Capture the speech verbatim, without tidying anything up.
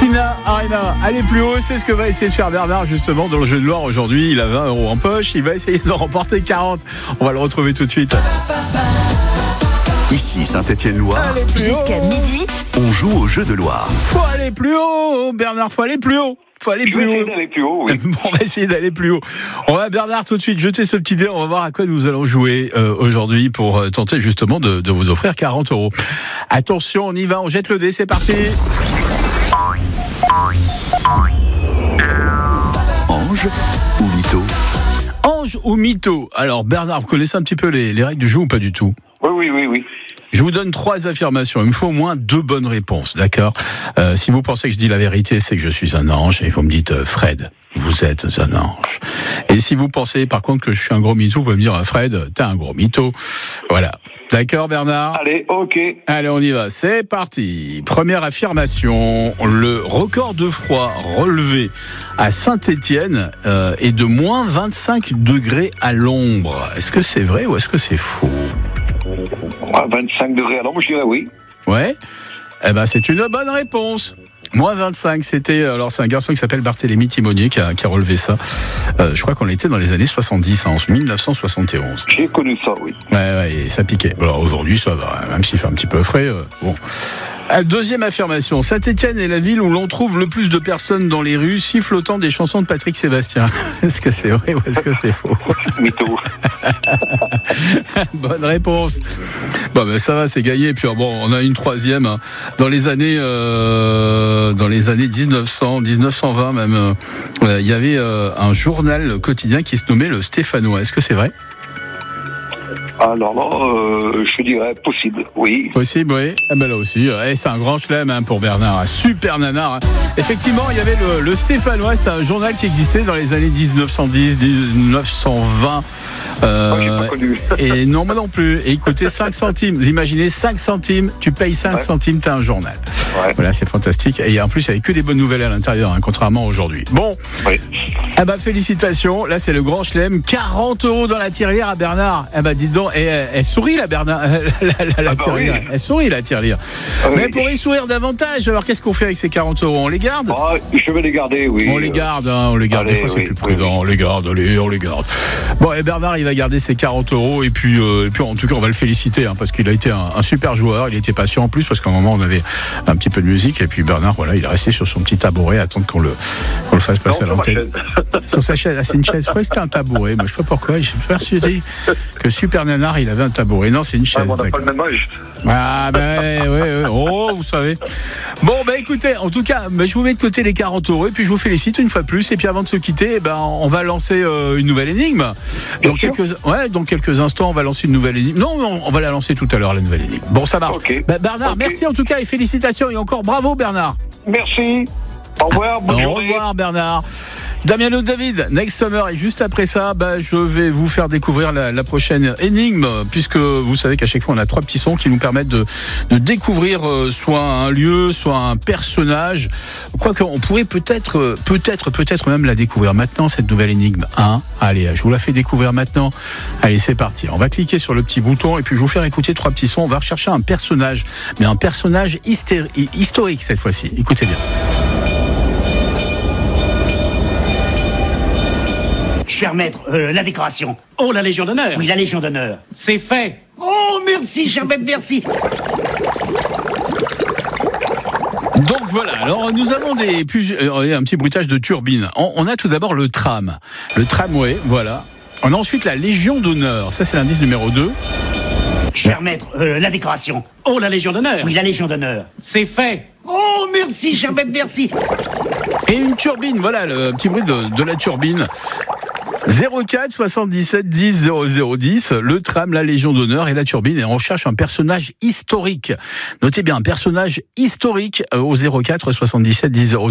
Tina Arena, allez plus haut, c'est ce que va essayer de faire Bernard justement dans le jeu de Loire aujourd'hui. Il a vingt euros en poche, il va essayer de remporter quarante. On va le retrouver tout de suite. Ici Saint-Étienne-Loire. Jusqu'à midi, on joue au jeu de Loire. Faut aller plus haut, Bernard, faut aller plus haut. Faut aller plus haut. d'aller plus haut, oui. Bon, on va essayer d'aller plus haut. On va, Bernard, tout de suite jeter ce petit dé. On va voir à quoi nous allons jouer euh, aujourd'hui pour euh, tenter justement de, de vous offrir quarante euros. Attention, on y va, on jette le dé, c'est parti. Ange ou mytho? Ange ou mytho? Alors, Bernard, vous connaissez un petit peu les, les règles du jeu ou pas du tout? Oui, oui, oui, oui. Je vous donne trois affirmations. Il me faut au moins deux bonnes réponses, d'accord? euh, Si vous pensez que je dis la vérité, c'est que je suis un ange. Et vous me dites, euh, Fred, vous êtes un ange. Et si vous pensez, par contre, que je suis un gros mytho, vous pouvez me dire, Fred, t'es un gros mytho. Voilà. D'accord, Bernard? Allez, ok. Allez, on y va. C'est parti. Première affirmation. Le record de froid relevé à Saint-Étienne euh, est de moins vingt-cinq degrés à l'ombre. Est-ce que c'est vrai ou est-ce que c'est faux? vingt-cinq degrés à l'ombre, je dirais oui. Ouais. Eh ben, c'est une bonne réponse. Moins vingt-cinq, c'était, alors c'est un garçon qui s'appelle Barthélemy Timonier qui a, qui a relevé ça. Euh, je crois qu'on était dans les années soixante-dix, hein, en dix-neuf cent soixante et onze. J'ai connu ça, oui. Ouais, ouais, et ça piquait. Alors aujourd'hui, ça va, même s'il fait un petit peu frais, euh, bon. Euh, deuxième affirmation. Saint-Étienne est la ville où l'on trouve le plus de personnes dans les rues sifflotant des chansons de Patrick Sébastien. Est-ce que c'est vrai ou est-ce que c'est faux? Mytho. Bonne réponse. Bon, ben ça va, c'est gagné. Et puis bon, on a une troisième. Hein. Dans les années, euh, dans les années dix-neuf cents, dix-neuf cent vingt même, euh, euh, il y avait euh, un journal quotidien qui se nommait le Stéphanois. Est-ce que c'est vrai? Alors là, euh, je dirais possible, oui. Possible, oui. Eh ben là aussi, eh, c'est un grand chelem hein, pour Bernard. Un super nanar. Hein. Effectivement, il y avait le, le Stéphanois, c'était un journal qui existait dans les années dix-neuf cent dix, dix-neuf cent vingt. Euh, Moi, j'ai pas connu. Et non, moi non plus. Et il coûtait cinq centimes. Vous imaginez, cinq centimes, tu payes cinq ouais. centimes, t'as un journal. Ouais. Voilà, c'est fantastique. Et en plus, il n'y avait que des bonnes nouvelles à l'intérieur, hein, contrairement à aujourd'hui. Bon. Oui. Eh ben, félicitations. Là, c'est le grand chelem. quarante euros dans la tirelire à Bernard. Eh ben, dis donc, et, elle, elle sourit, la Bernard. La, la, la, la ah tirelire. Oui. Elle sourit, la tirelire. Ah Mais oui. pour y sourire davantage, alors qu'est-ce qu'on fait avec ces quarante euros? On les garde? Ah, je vais les garder, oui. On les garde, hein, on les garde. Allez, Des fois, c'est oui, plus prudent. oui. On les garde, allez, on les garde. Bon, et Bernard, il va garder ses quarante euros. Et puis, euh, et puis, en tout cas, on va le féliciter, hein, parce qu'il a été un, un super joueur. Il était patient en plus, parce qu'à un moment, on avait un petit peu de musique. Et puis, Bernard, voilà, il est resté sur son petit tabouret, à attendre qu'on le, qu'on le fasse passer non, à l'antenne. Sur sa chaise. Ah, c'est une chaise. Je crois que c'était un tabouret. Moi, je sais pas pourquoi. Je suis persuadé que Super Nanar, il avait un tabouret. Non, c'est une chaise. Ah, on n'a pas le même âge. Ah, ben, ouais, ouais, ouais. Oh, vous savez. Bon, ben, écoutez, en tout cas, ben, je vous mets de côté les quarante euros. Et puis, je vous félicite une fois de plus. Et puis, avant de se quitter, ben, on va lancer euh, une nouvelle énigme. Dans quelques, ouais, dans quelques instants, on va lancer une nouvelle énigme. Non, on, on va la lancer tout à l'heure, la nouvelle énigme. Bon, ça marche. Okay. Ben, Bernard, okay. Merci en tout cas et félicitations. Et encore bravo, Bernard. Merci. Au revoir. Bonne Au journée. revoir, Bernard. Damiano David, Next Summer. Et juste après ça, bah, je vais vous faire découvrir la, la prochaine énigme, puisque vous savez qu'à chaque fois, on a trois petits sons qui nous permettent de, de découvrir euh, soit un lieu, soit un personnage. Quoique, on pourrait peut-être, peut-être, peut-être même la découvrir maintenant, cette nouvelle énigme. Hein Allez, je vous la fais découvrir maintenant. Allez, c'est parti. On va cliquer sur le petit bouton et puis je vais vous faire écouter trois petits sons. On va rechercher un personnage, mais un personnage hystéri- historique cette fois-ci. Écoutez bien. Cher maître, euh, la décoration. Oh, la Légion d'honneur. Oui, la Légion d'honneur. C'est fait. Oh, merci, cher maître, merci. Donc voilà, alors nous avons des, un petit bruitage de turbine. On, on a tout d'abord le tram, le tramway, voilà. On a ensuite la Légion d'honneur, ça c'est l'indice numéro deux. Cher maître, euh, la décoration. Oh, la Légion d'honneur. Oui, la Légion d'honneur. C'est fait. Oh, merci, cher maître, merci. Et une turbine, voilà, le petit bruit de, de la turbine. zéro quatre soixante-dix-sept dix zéro zéro dix, le tram, la Légion d'honneur et la turbine. Et on cherche un personnage historique. Notez bien, un personnage historique au zéro quatre soixante-dix-sept dix zéro zéro dix.